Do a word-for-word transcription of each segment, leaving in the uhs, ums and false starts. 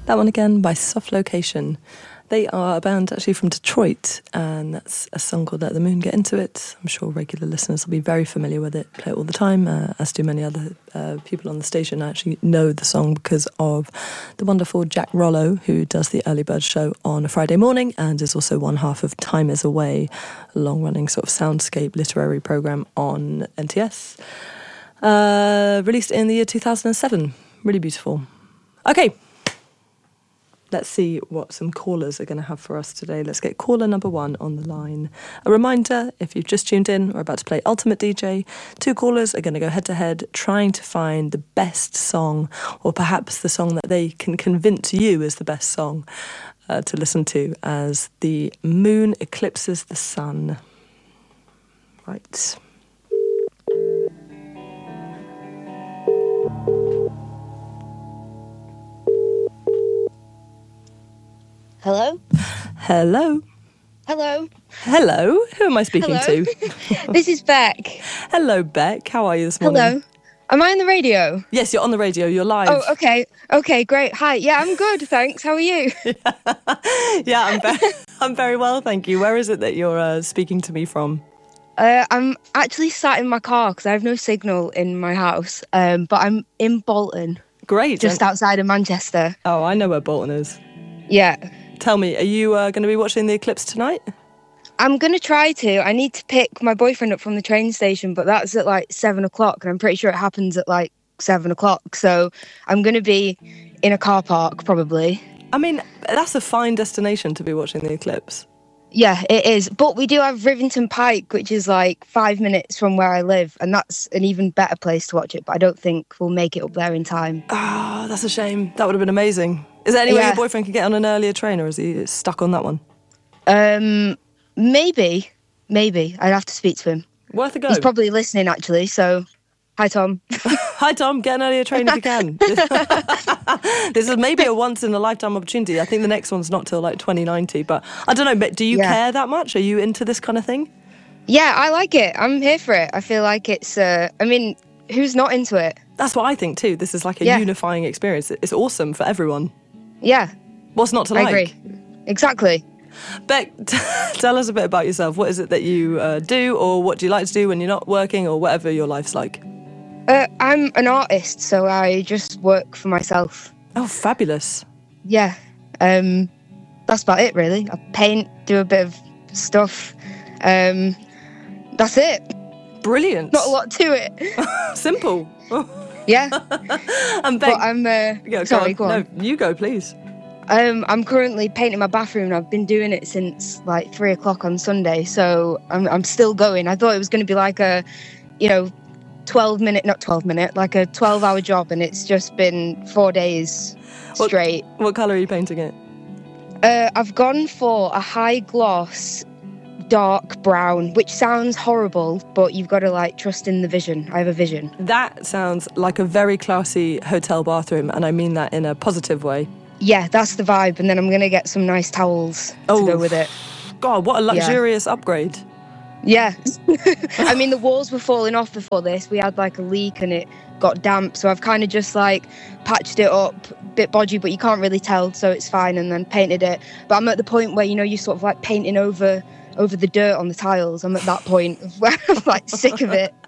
That one again by Soft Location. They are a band actually from Detroit, and that's a song called Let the Moon Get Into It. I'm sure regular listeners will be very familiar with it, play it all the time, uh, as do many other uh, people on the station. I actually know the song because of the wonderful Jack Rollo, who does the Early Bird show on a Friday morning and is also one half of Time Is Away, a long-running sort of soundscape literary programme on N T S. Uh, released in the year two thousand seven. Really beautiful. Okay. Let's see what some callers are going to have for us today. Let's get caller number one on the line. A reminder, if you've just tuned in, we're about to play Ultimate D J. Two callers are going to go head-to-head, trying to find the best song, or perhaps the song that they can convince you is the best song uh, to listen to as the moon eclipses the sun. Right. Hello? Hello. Hello. Hello. Who am I speaking Hello. to? This is Beck. Hello, Beck. How are you this morning? Hello. Am I on the radio? Yes, you're on the radio. You're live. Oh, okay. Okay, great. Hi. Yeah, I'm good, thanks. How are you? Yeah, I'm very, I'm very well, thank you. Where is it that you're uh, speaking to me from? Uh, I'm actually sat in my car because I have no signal in my house, um, but I'm in Bolton. Great. Just and- outside of Manchester. Oh, I know where Bolton is. Yeah. Tell me, are you uh, going to be watching the eclipse tonight? I'm going to try to. I need to pick my boyfriend up from the train station, but that's at like seven o'clock, and I'm pretty sure it happens at like seven o'clock. So I'm going to be in a car park, probably. I mean, that's a fine destination to be watching the eclipse. Yeah, it is. But we do have Rivington Pike, which is like five minutes from where I live, and that's an even better place to watch it, but I don't think we'll make it up there in time. Oh, that's a shame. That would have been amazing. Is there any way Yeah. your boyfriend could get on an earlier train, or is he stuck on that one? Um, maybe. Maybe. I'd have to speak to him. Worth a go. He's probably listening, actually, so... Hi, Tom. Hi, Tom. Get an earlier train if you can. This is maybe a once-in-a-lifetime opportunity. I think the next one's not till like twenty ninety, but I don't know, but do you Yeah. care that much? Are you into this kind of thing? Yeah, I like it. I'm here for it. I feel like it's... Uh, I mean, who's not into it? That's what I think too. This is like a Yeah. unifying experience. It's awesome for everyone. Yeah, What's not to I like? agree. Exactly. Beck, t- tell us a bit about yourself. What is it that you uh, do, or what do you like to do when you're not working, or whatever your life's like? Uh, I'm an artist, so I just work for myself. Oh, fabulous. Yeah. Um, that's about it, really. I paint, do a bit of stuff. Um, that's it. Brilliant. Not a lot to it. Simple. Yeah. And Beck, But I'm... Uh, yeah, sorry, go go on. on. No, you go, please. Um, I'm currently painting my bathroom, and I've been doing it since like three o'clock on Sunday, so I'm I'm still going. I thought it was going to be like a, you know, twelve minute, not twelve minute, like a twelve hour job, and it's just been four days What- straight. What colour are you painting it? Uh, I've gone for a high gloss, dark brown, which sounds horrible, but you've got to like trust in the vision. I have a vision. That sounds like a very classy hotel bathroom, and I mean that in a positive way. Yeah, that's the vibe, and then I'm going to get some nice towels Oh. to go with it. God, what a luxurious upgrade. Yeah. I mean, the walls were falling off before this. We had like a leak and it got damp. So I've kind of just like patched it up, bit bodgy, but you can't really tell. So it's fine. And then painted it. But I'm at the point where, you know, you're sort of like painting over over the dirt on the tiles. I'm at that point where I'm like sick of it.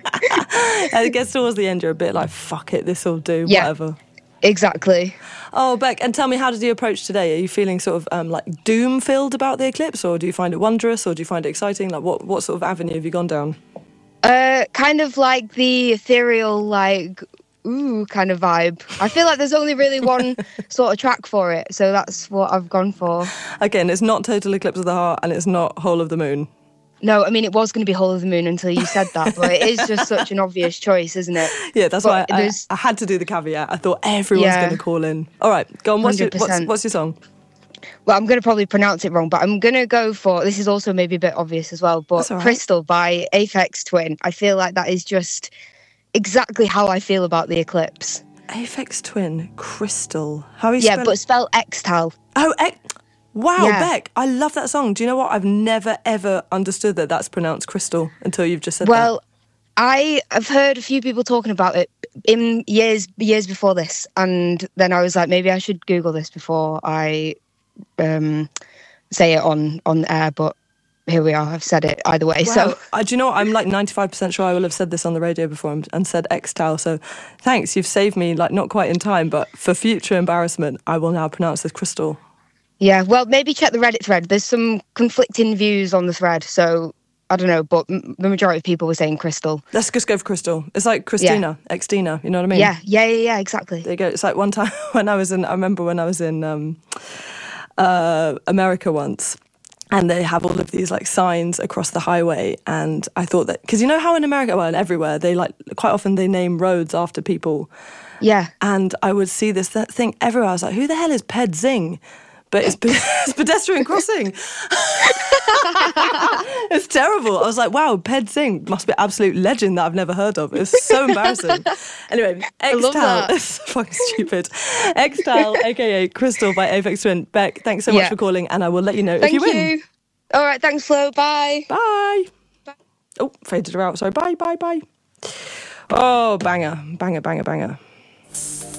And it gets towards the end, you're a bit like, fuck it, this'll do, Yeah. whatever. Exactly. Oh, Beck, and tell me, how did you approach today? Are you feeling sort of um, like doom-filled about the eclipse, or do you find it wondrous, or do you find it exciting? Like, what, what sort of avenue have you gone down? Uh, kind of like the ethereal, like, ooh, kind of vibe. I feel like there's only really one sort of track for it. So that's what I've gone for. Again, it's not total eclipse of the heart, and it's not whole of the moon. No, I mean, it was going to be Whole of the Moon until you said that, but it is just such an obvious choice, isn't it? Yeah, that's But why I, there's- I had to do the caveat. I thought everyone's Yeah. going to call in. All right, go on. What's your, one hundred what's, percent. what's your song? Well, I'm going to probably pronounce it wrong, but I'm going to go for, this is also maybe a bit obvious as well, but That's all right. Crystal by Aphex Twin. I feel like that is just exactly how I feel about the eclipse. Aphex Twin, Crystal. How are you Yeah, spelling- but spell Xtal. Oh, ex- wow, Yeah. Beck, I love that song. Do you know what? I've never, ever understood that that's pronounced Crystal until you've just said Well, that. I have heard a few people talking about it in years years before this, and then I was like, maybe I should Google this before I um, say it on on air. But here we are. I've said it either way. Wow. So uh, do you know what? I'm like ninety-five percent sure I will have said this on the radio before and, and said X-Tal. So thanks. You've saved me, like, not quite in time, but for future embarrassment, I will now pronounce this Crystal. yeah, well, maybe check the Reddit thread. There's some conflicting views on the thread, so I don't know, but m- the majority of people were saying Crystal. Let's just go for Crystal. It's like Christina, yeah. ex-Dina, you know what I mean? Yeah, yeah, yeah, yeah, exactly. There you go. It's like one time when I was in, I remember when I was in um, uh, America once, and they have all of these like signs across the highway, and I thought that, because you know how in America, well, everywhere, they like, quite often they name roads after people. Yeah. And I would see this th- thing everywhere. I was like, who the hell is Ped Zing? But it's, it's pedestrian crossing. It's terrible. I was like, wow, Ped Singh must be an absolute legend that I've never heard of. It's so embarrassing. Anyway, X-Tal. It's fucking stupid. X-Tal, a k a. Crystal by Aphex Twin. Beck, thanks so much yeah. for calling, and I will let you know Thank if you, you win. All right, thanks, Flo. Bye. Bye. Bye. Oh, faded her out. Sorry. Bye, bye, bye. Oh, banger. Banger, banger, banger.